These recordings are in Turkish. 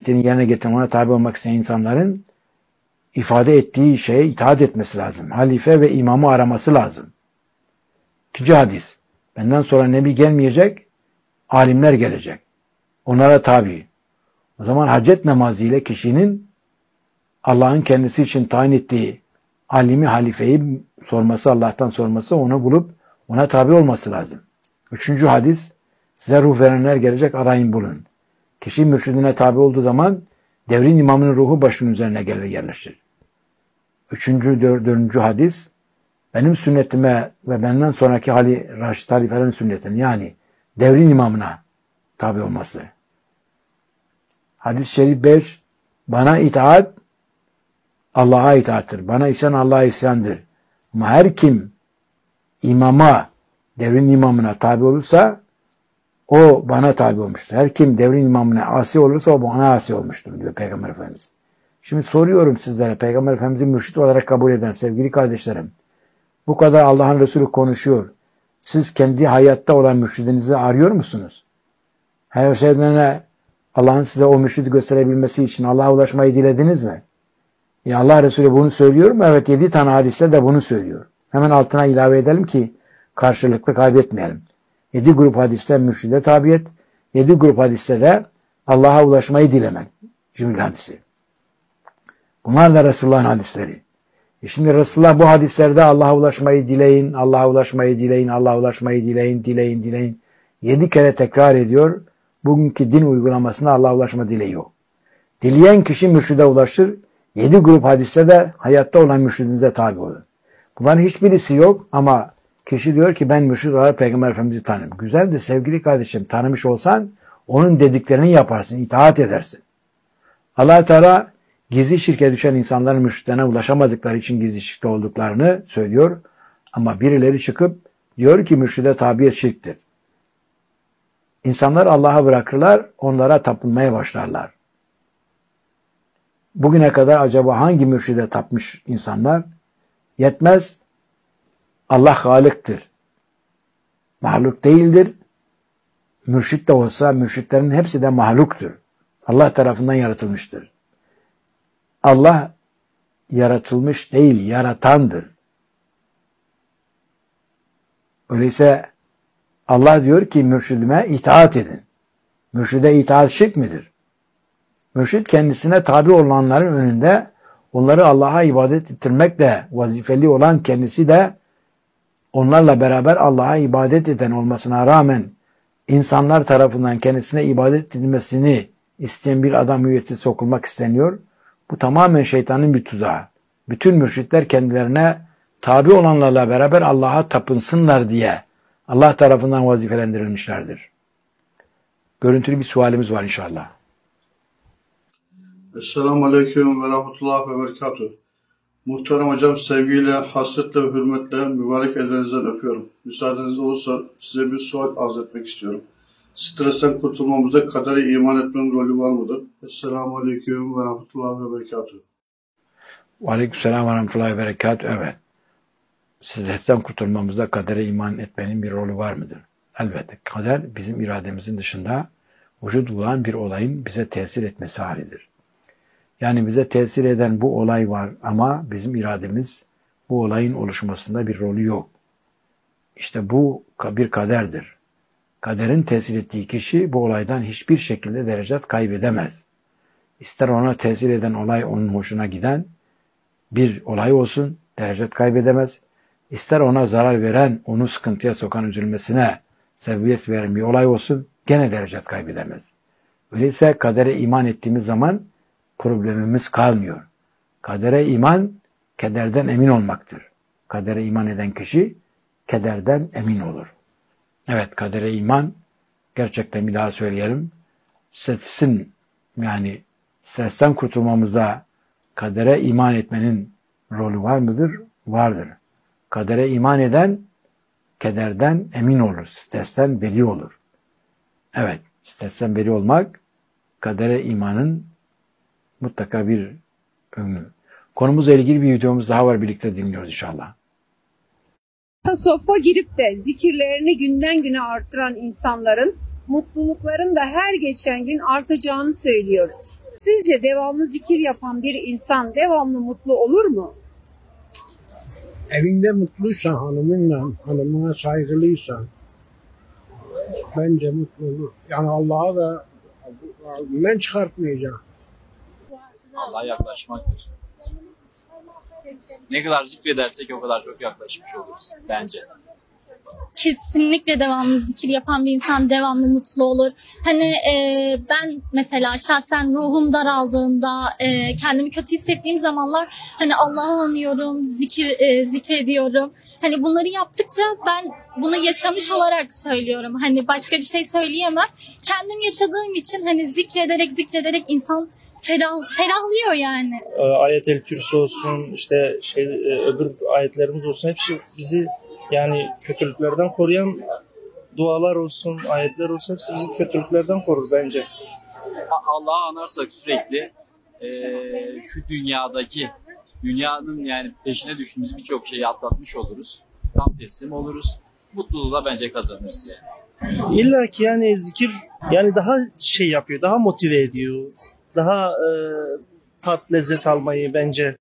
gerektiğini yerine getirmek, ona tabi olmak isteyen insanların ifade ettiği şeye itaat etmesi lazım. Halife ve imamı araması lazım. İkinci hadis. Benden sonra nebi gelmeyecek, alimler gelecek. Onlara tabi. O zaman hacet namazı ile kişinin Allah'ın kendisi için tayin ettiği alimi, halifeyi sorması, Allah'tan sorması, onu bulup ona tabi olması lazım. Üçüncü hadis. Size ruh verenler gelecek, arayın bulun. Kişi mürşidine tabi olduğu zaman devrin imamının ruhu başının üzerine gelir, yerleşir. Dördüncü hadis. Benim sünnetime ve benden sonraki Raşid halifelerin sünnetine, yani devrin imamına tabi olması. Hadis-i şerif 5. Bana itaat Allah'a itaattır. Bana isyan Allah'a isyandır. Ama her kim imama, devrin imamına tabi olursa o bana tabi olmuştur. Her kim devrin imamına asi olursa o bana asi olmuştur diyor Peygamber Efendimiz. Şimdi soruyorum sizlere, Peygamber Efendimiz'i mürşit olarak kabul eden sevgili kardeşlerim, bu kadar Allah'ın Resulü konuşuyor. Siz kendi hayatta olan mürşidinizi arıyor musunuz? Her şeyden Allah'ın size o mürşidi gösterebilmesi için Allah'a ulaşmayı dilediniz mi? Ya Allah Resulü bunu söylüyor mu? Evet, 7 tane hadiste de bunu söylüyor. Hemen altına ilave edelim ki karşılıklı kaybetmeyelim. 7 grup hadiste mürşide tabiyet, 7 grup hadiste de Allah'a ulaşmayı dilemek. Cibril hadisi. Bunlar da Resulullah'ın hadisleri. Şimdi Resulullah bu hadislerde Allah'a ulaşmayı dileyin, Allah'a ulaşmayı dileyin, Allah'a ulaşmayı dileyin, dileyin. 7 kere tekrar ediyor. Bugünkü din uygulamasında Allah'a ulaşma dileği yok. Dileyen kişi mürşide ulaşır. 7 grup hadiste de hayatta olan mürşidinize tabi olun. Bunların hiçbirisi yok ama kişi diyor ki ben mürşid olarak Peygamber Efendimiz'i tanırım. Güzel de sevgili kardeşim, tanımış olsan onun dediklerini yaparsın, itaat edersin. Allah Teala gizli şirke düşen insanların mürşidlerine ulaşamadıkları için gizli şirkte olduklarını söylüyor. Ama birileri çıkıp diyor ki mürşide tabiyet şirktir. İnsanlar Allah'a bırakırlar, onlara tapınmaya başlarlar. Bugüne kadar acaba hangi mürşide tapmış insanlar? Yetmez, Allah Halık'tır. Mahluk değildir. Mürşit de olsa mürşitlerin hepsi de mahluktur. Allah tarafından yaratılmıştır. Allah yaratılmış değil, yaratandır. Öyleyse Allah diyor ki mürşidime itaat edin. Mürşide itaat şirk midir? Mürşid kendisine tabi olanların önünde onları Allah'a ibadet ettirmekle vazifeli olan kendisi de onlarla beraber Allah'a ibadet eden olmasına rağmen insanlar tarafından kendisine ibadet edilmesini isteyen bir adam hüviyeti sokulmak isteniyor. Bu tamamen şeytanın bir tuzağı. Bütün mürşitler kendilerine tabi olanlarla beraber Allah'a tapınsınlar diye Allah tarafından vazifelendirilmişlerdir. Görüntülü bir sualimiz var inşallah. Esselamu Aleyküm ve Rahmetullah ve Berekatuhu. Muhterem hocam, sevgiyle, hasretle ve hürmetle mübarek ellerinizden öpüyorum. Müsaadeniz olursa size bir sual arz etmek istiyorum. Stresten kurtulmamızda kadere iman etmenin rolü var mıdır? Esselamu Aleyküm ve Rahmetullah ve Berekatuhu. Aleykümselam ve Rahmetullah ve Berekatuhu. Evet. Stresten kurtulmamızda kadere iman etmenin bir rolü var mıdır? Elbette. Kader bizim irademizin dışında vücut bulan bir olayın bize tesir etmesi halidir. Yani bize tesir eden bu olay var ama bizim irademiz bu olayın oluşmasında bir rolü yok. İşte bu bir kaderdir. Kaderin tesir ettiği kişi bu olaydan hiçbir şekilde derecat kaybedemez. İster ona tesir eden olay onun hoşuna giden bir olay olsun, derecat kaybedemez. İster ona zarar veren, onu sıkıntıya sokan, üzülmesine sebebiyet veren bir olay olsun, gene derecat kaybedemez. Öyleyse kadere iman ettiğimiz zaman problemimiz kalmıyor. Kadere iman, kederden emin olmaktır. Kadere iman eden kişi, kederden emin olur. Evet, kadere iman, gerçekten bir daha söyleyelim. Stresten kurtulmamızda kadere iman etmenin rolü var mıdır? Vardır. Kadere iman eden, kederden emin olur. Stresten beri olur. Evet, stresten beri olmak, kadere imanın mutlaka bir önü. Konumuzla ilgili bir videomuz daha var, birlikte dinliyoruz inşallah. Tasavvufa girip de zikirlerini günden güne artıran insanların mutlulukların da her geçen gün artacağını söylüyor. Sizce devamlı zikir yapan bir insan devamlı mutlu olur mu? Evinde mutluysan hanımına saygılıysan bence mutlu olur. Yani Allah'a da ben çıkartmayacağım. Allah'a yaklaşmaktır. Ne kadar zikredersek o kadar çok yaklaşmış oluruz bence. Kesinlikle devamlı zikir yapan bir insan devamlı mutlu olur. Hani ben mesela şahsen ruhum daraldığında, kendimi kötü hissettiğim zamanlar hani Allah'ı anıyorum, zikrediyorum. Hani bunları yaptıkça ben bunu yaşamış olarak söylüyorum. Hani başka bir şey söyleyemem. Kendim yaşadığım için hani zikrederek insan ferahlıyor yani. Ayet-el Kürsi olsun, işte öbür ayetlerimiz olsun, hepsi bizi yani kötülüklerden koruyan dualar olsun, ayetler olsun, hepsi bizi kötülüklerden korur bence. Allah'ı anarsak sürekli şu dünyanın yani peşine düştüğümüz birçok şeyi atlatmış oluruz. Tam teslim oluruz. Mutluluğu da bence kazanırız yani. İlla ki yani zikir yani daha şey yapıyor, daha motive ediyor. Daha tat, lezzet almayı bence.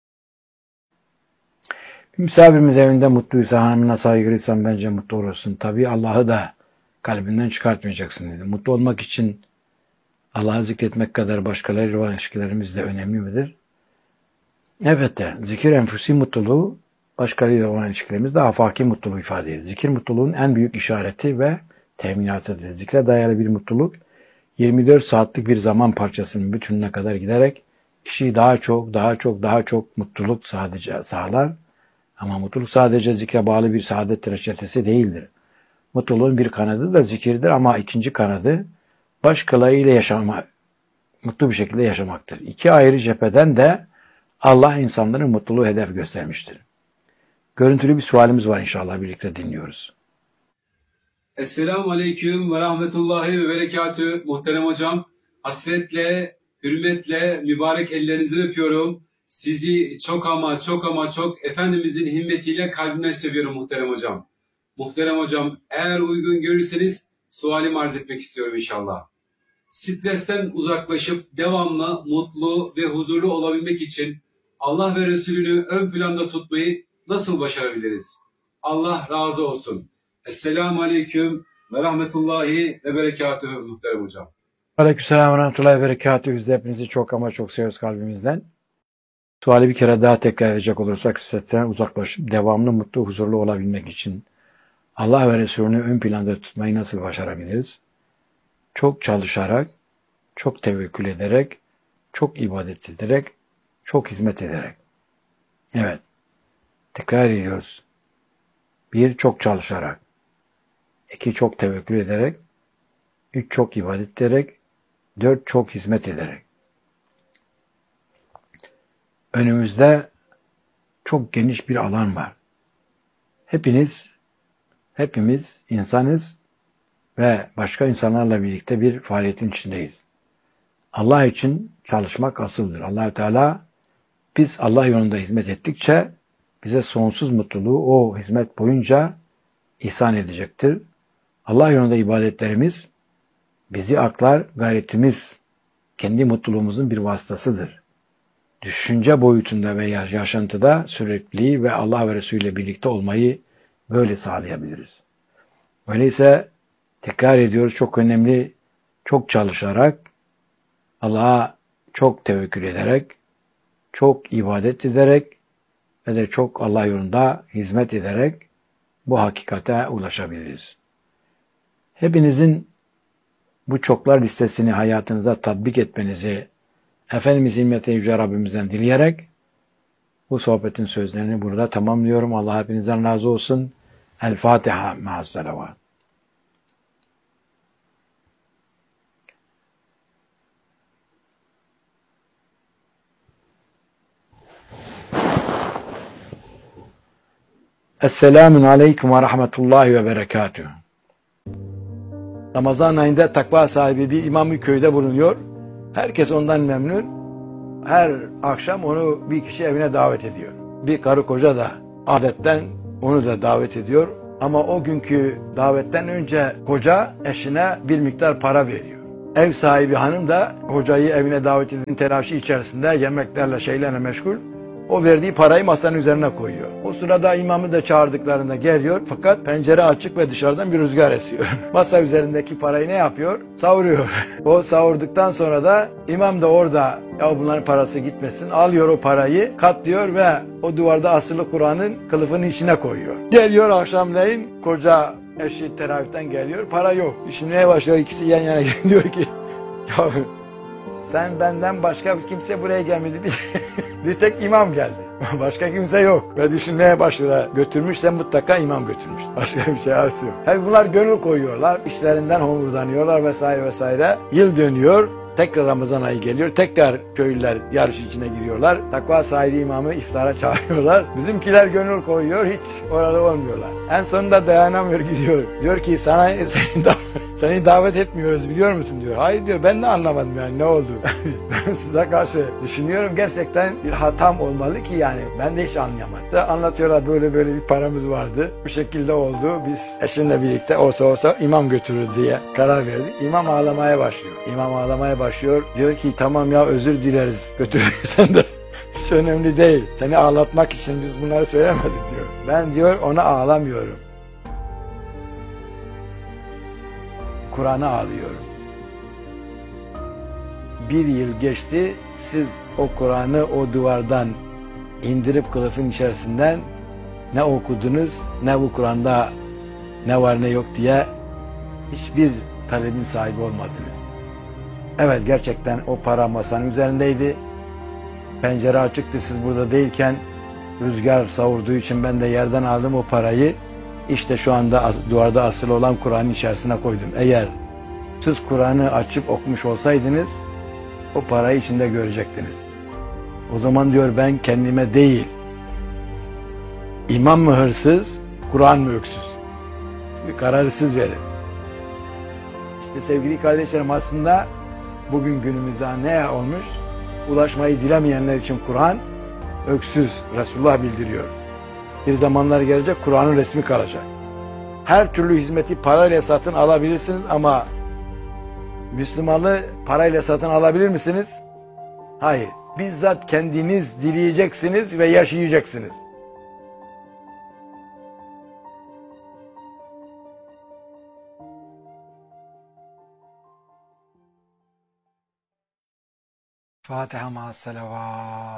Bir misafirimiz evinde mutluysa, hanımına saygılıysan bence mutlu olursun. Tabii Allah'ı da kalbinden çıkartmayacaksın dedi. Mutlu olmak için Allah'ı zikretmek kadar başkalarıyla olan ilişkilerimiz de önemli midir? Elbette. Zikir enfusi mutluluğu başkalarıyla olan ilişkilerimiz de afaki mutluluğu ifade ediyor. Zikir mutluluğun en büyük işareti ve teminatıdır. Zikre dayalı bir mutluluk 24 saatlik bir zaman parçasının bütününe kadar giderek kişiyi daha çok mutluluk sadece sağlar. Ama mutluluk sadece zikre bağlı bir saadet reçetesi değildir. Mutluluğun bir kanadı da zikirdir ama ikinci kanadı başkalarıyla yaşamak, mutlu bir şekilde yaşamaktır. İki ayrı cepheden de Allah insanların mutluluğu hedef göstermiştir. Görüntülü bir sualimiz var, inşallah birlikte dinliyoruz. Esselamu Aleyküm ve Rahmetullahi ve Berekatü. Muhterem hocam, hasretle, hürmetle, mübarek ellerinizden öpüyorum. Sizi çok ama çok Efendimizin himmetiyle kalbimden seviyorum muhterem hocam. Muhterem hocam, eğer uygun görürseniz sualimi arz etmek istiyorum inşallah. Stresten uzaklaşıp devamlı mutlu ve huzurlu olabilmek için Allah ve Resulünü ön planda tutmayı nasıl başarabiliriz? Allah razı olsun. Esselamu Aleyküm ve Rahmetullahi ve Berekatühü muhterem hocam. Aleykümselam ve Rahmetullahi ve Berekatühü. Biz de hepinizi çok ama çok seviyoruz kalbimizden. Suali bir kere daha tekrar edecek olursak, stresten uzaklaşıp devamlı mutlu, huzurlu olabilmek için Allah ve Resulünü ön planda tutmayı nasıl başarabiliriz? Çok çalışarak, çok tevekkül ederek, çok ibadet ederek, çok hizmet ederek. Evet, tekrar ediyoruz. 1. Çok çalışarak. 2. Çok tevekkül ederek. 3. Çok ibadet ederek. 4. Çok hizmet ederek. Önümüzde çok geniş bir alan var. Hepimiz insanız ve başka insanlarla birlikte bir faaliyetin içindeyiz. Allah için çalışmak asıldır. Allah-u Teala biz Allah yolunda hizmet ettikçe bize sonsuz mutluluğu o hizmet boyunca ihsan edecektir. Allah yolunda ibadetlerimiz bizi aklar, gayretimiz kendi mutluluğumuzun bir vasıtasıdır. Düşünce boyutunda veya yaşantıda sürekliliği ve Allah ve Resulü ile birlikte olmayı böyle sağlayabiliriz. Öyleyse tekrar ediyoruz, çok önemli, çok çalışarak, Allah'a çok tevekkül ederek, çok ibadet ederek ve de çok Allah yolunda hizmet ederek bu hakikate ulaşabiliriz. Hepinizin bu çoklar listesini hayatınıza tatbik etmenizi Efendimiz Himmet-i Yüce Rabbimizden dileyerek bu sohbetin sözlerini burada tamamlıyorum. Allah hepinizden razı olsun. El Fatiha ma'as-salavat. Esselamun Aleyküm ve Rahmetullahi ve Berekatühü. Ramazan ayında takva sahibi bir imam köyde bulunuyor. Herkes ondan memnun. Her akşam onu bir kişi evine davet ediyor. Bir karı koca da adetten onu da davet ediyor. Ama o günkü davetten önce koca eşine bir miktar para veriyor. Ev sahibi hanım da hocayı evine davet edin telaşı içerisinde yemeklerle şeylerle meşgul. O verdiği parayı masanın üzerine koyuyor. O sırada imamı da çağırdıklarında geliyor fakat pencere açık ve dışarıdan bir rüzgar esiyor. Masa üzerindeki parayı ne yapıyor? Savuruyor. O savurduktan sonra da imam da orada ya bunların parası gitmesin alıyor o parayı katlıyor ve o duvarda asılı Kur'an'ın kılıfının içine koyuyor. Geliyor akşamleyin koca eşi teravihten geliyor para yok. Düşünmeye başlıyor ikisi yan yana diyor ki ya sen benden başka kimse buraya gelmedi. Bir tek imam geldi. Başka kimse yok. Ve düşünmeye başlıyorlar. Götürmüşse mutlaka imam götürmüş. Başka bir şey arası yok. Tabi bunlar gönül koyuyorlar. İşlerinden homurdanıyorlar vesaire vesaire. Yıl dönüyor. Tekrar Ramazan ayı geliyor. Tekrar köylüler yarış içine giriyorlar. Takva sahibi imamı iftara çağırıyorlar. Bizimkiler gönül koyuyor. Hiç orada olmuyorlar. En sonunda dayanamıyor gidiyor. Diyor ki seni davet etmiyoruz biliyor musun diyor. Hayır diyor ben de anlamadım yani ne oldu. Ben size karşı düşünüyorum gerçekten bir hatam olmalı ki yani ben de hiç anlayamadım. Anlatıyorlar böyle bir paramız vardı. Bu şekilde oldu. Biz eşimle birlikte olsa imam götürür diye karar verdik. İmam ağlamaya başlıyor. İmam ağlamaya başlıyor. Diyor ki tamam ya özür dileriz götürdüysen de. Hiç önemli değil. Seni ağlatmak için biz bunları söylemedik diyor. Ben diyor ona ağlamıyorum. Kur'an'a ağlıyorum. Bir yıl geçti, siz o Kur'an'ı o duvardan indirip kılıfın içerisinden ne okudunuz, ne bu Kur'an'da ne var ne yok diye hiçbir talebin sahibi olmadınız. Evet gerçekten o para masanın üzerindeydi. Pencere açıktı siz burada değilken rüzgar savurduğu için ben de yerden aldım o parayı. İşte şu anda duvarda asılı olan Kur'an'ın içerisine koydum. Eğer siz Kur'an'ı açıp okumuş olsaydınız o parayı içinde görecektiniz. O zaman diyor ben kendime değil, İmam mı hırsız, Kur'an mı öksüz? Bir kararı siz verin. İşte sevgili kardeşlerim aslında bugün günümüzde ne olmuş? Ulaşmayı dilemeyenler için Kur'an öksüz, Resulullah bildiriyor. Bir zamanlar gelecek Kur'an'ın resmi kalacak. Her türlü hizmeti parayla satın alabilirsiniz ama Müslümanlığı parayla satın alabilir misiniz? Hayır. Bizzat kendiniz dileyeceksiniz ve yaşayacaksınız. Fatiha ma'as salavat.